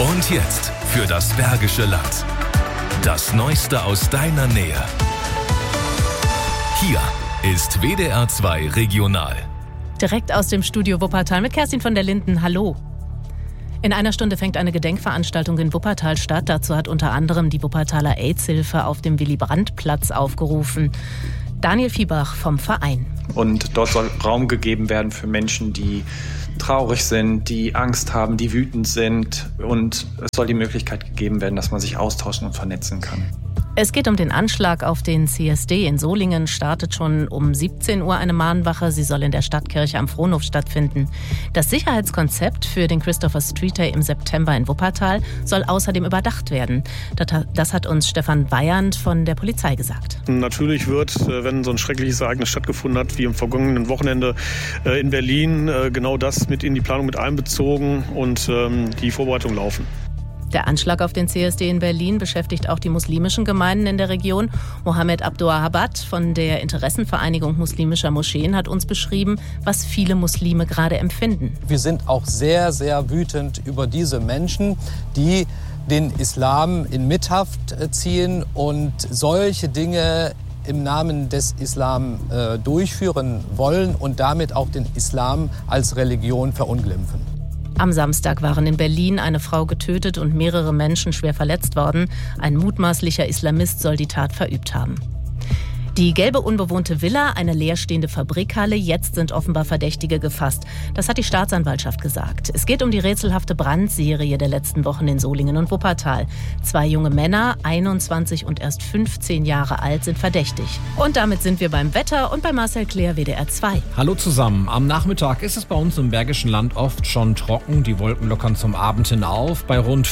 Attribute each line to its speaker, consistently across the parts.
Speaker 1: Und jetzt für das Bergische Land. Das Neueste aus deiner Nähe. Hier ist WDR 2 Regional.
Speaker 2: Direkt aus dem Studio Wuppertal mit Kerstin von der Linden. Hallo. In einer Stunde fängt eine Gedenkveranstaltung in Wuppertal statt. Dazu hat unter anderem die Wuppertaler AIDS-Hilfe auf dem Willy-Brandt-Platz aufgerufen. Daniel Viehbach vom Verein.
Speaker 3: Und dort soll Raum gegeben werden für Menschen, die traurig sind, die Angst haben, die wütend sind. Und es soll die Möglichkeit gegeben werden, dass man sich austauschen und vernetzen kann.
Speaker 2: Es geht um den Anschlag auf den CSD in Solingen. Startet schon um 17 Uhr eine Mahnwache. Sie soll in der Stadtkirche am Frohnhof stattfinden. Das Sicherheitskonzept für den Christopher Street Day im September in Wuppertal soll außerdem überdacht werden. Das hat uns Stefan Weyand von der Polizei gesagt.
Speaker 4: Natürlich wird, wenn so ein schreckliches Ereignis stattgefunden hat, wie am vergangenen Wochenende in Berlin, genau das mit in die Planung mit einbezogen und die Vorbereitungen laufen.
Speaker 2: Der Anschlag auf den CSD in Berlin beschäftigt auch die muslimischen Gemeinden in der Region. Mohammed Abdouahabat von der Interessenvereinigung muslimischer Moscheen hat uns beschrieben, was viele Muslime gerade empfinden.
Speaker 5: Wir sind auch sehr, sehr wütend über diese Menschen, die den Islam in Mithaft ziehen und solche Dinge im Namen des Islam durchführen wollen und damit auch den Islam als Religion verunglimpfen.
Speaker 2: Am Samstag waren in Berlin eine Frau getötet und mehrere Menschen schwer verletzt worden. Ein mutmaßlicher Islamist soll die Tat verübt haben. Die gelbe unbewohnte Villa, eine leerstehende Fabrikhalle, jetzt sind offenbar Verdächtige gefasst. Das hat die Staatsanwaltschaft gesagt. Es geht um die rätselhafte Brandserie der letzten Wochen in Solingen und Wuppertal. 2 junge Männer, 21 und erst 15 Jahre alt, sind verdächtig. Und damit sind wir beim Wetter und bei Marcel Claire, WDR 2.
Speaker 6: Hallo zusammen. Am Nachmittag ist es bei uns im Bergischen Land oft schon trocken. Die Wolken lockern zum Abend hin auf bei rund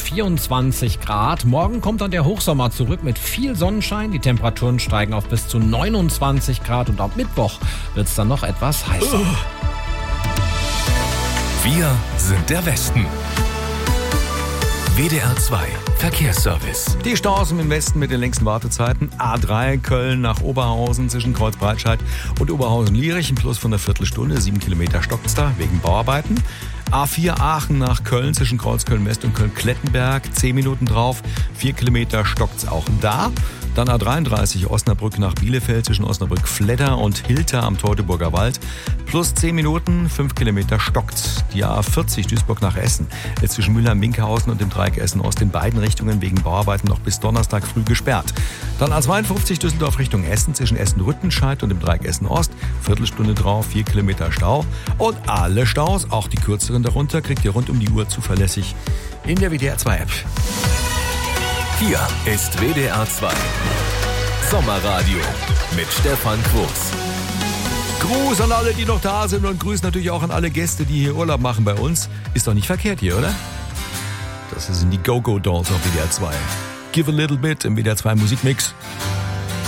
Speaker 6: 24 Grad. Morgen kommt dann der Hochsommer zurück mit viel Sonnenschein. Die Temperaturen steigen auf bis zu 29 Grad und am Mittwoch wird es dann noch etwas heißer.
Speaker 1: Wir sind der Westen. WDR 2 Verkehrsservice.
Speaker 7: Die Staus im Westen mit den längsten Wartezeiten. A3 Köln nach Oberhausen zwischen Kreuzbreitscheid und Oberhausen-Lierich. Ein Plus von einer Viertelstunde. 7 Kilometer stockt's da wegen Bauarbeiten. A4 Aachen nach Köln zwischen Kreuzköln-West und Köln-Klettenberg. 10 Minuten drauf. 4 Kilometer stockt's auch da. Dann A33 Osnabrück nach Bielefeld zwischen Osnabrück-Fledder und Hilter am Teutoburger Wald. Plus 10 Minuten, 5 Kilometer stockt. Die A40 Duisburg nach Essen. Jetzt zwischen Mülheim-Minkhausen und dem Dreieck Essen-Ost in beiden Richtungen wegen Bauarbeiten noch bis Donnerstag früh gesperrt. Dann A52 Düsseldorf Richtung Essen zwischen Essen-Rüttenscheid und dem Dreieck Essen-Ost. Viertelstunde drauf, 4 Kilometer Stau. Und alle Staus, auch die kürzeren darunter, kriegt ihr rund um die Uhr zuverlässig in der WDR 2 App.
Speaker 1: Hier ist WDR 2 Sommerradio mit Stefan Quos.
Speaker 7: Gruß an alle, die noch da sind und Grüß natürlich auch an alle Gäste, die hier Urlaub machen bei uns. Ist doch nicht verkehrt hier, oder? Das sind die Go-Go Dolls auf WDR 2. Give a little bit im WDR 2 Musikmix.